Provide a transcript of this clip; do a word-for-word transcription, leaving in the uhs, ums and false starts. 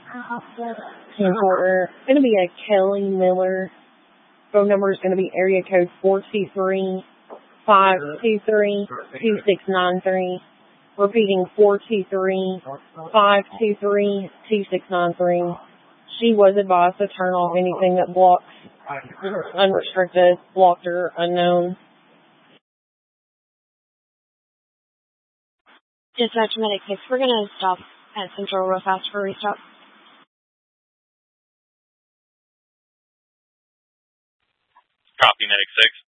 It's going to be a Kelly Miller. Phone number is going to be area code four two three, five two three, two six nine three. Repeating four two three, five two three, two six nine three. She was advised to turn off anything that blocks unrestricted, blocked, or unknown. Dispatch medic six, we're going to stop at Central real fast for a restop. Copy, medic six.